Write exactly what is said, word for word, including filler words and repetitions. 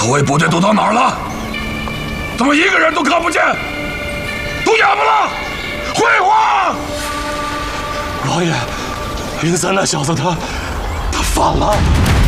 护卫部队都到哪儿了？怎么一个人都看不见？都哑巴了？回话！ 老爷，云三那小子他他反了。